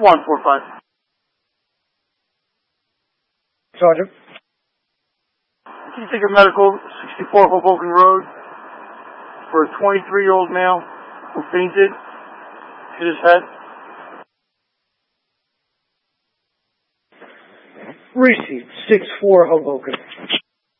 145. Sergeant. Can you take a medical, 64 Hoboken Road, for a 23-year-old male who fainted, hit his head? Received. 6-4 Hoboken.